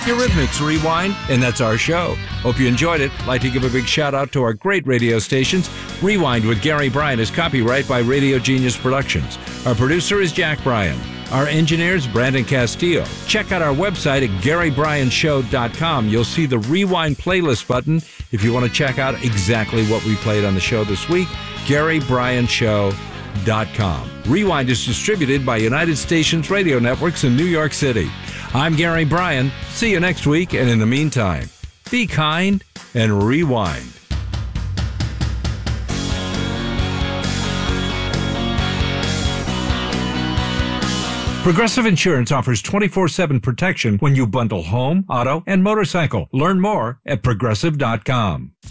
Eurythmics Rewind, and that's our show. Hope you enjoyed it. Like to give a big shout out to our great radio stations. Rewind with Gary Bryan is copyright by Radio Genius Productions. Our producer is Jack Bryan. Our engineer is Brandon Castillo. Check out our website at GaryBryanShow.com. You'll see the Rewind playlist button if you want to check out exactly what we played on the show this week. GaryBryanShow.com. Rewind is distributed by United Stations Radio Networks in New York City. I'm Gary Bryan. See you next week, and in the meantime, be kind and rewind. Progressive Insurance offers 24/7 protection when you bundle home, auto, and motorcycle. Learn more at Progressive.com.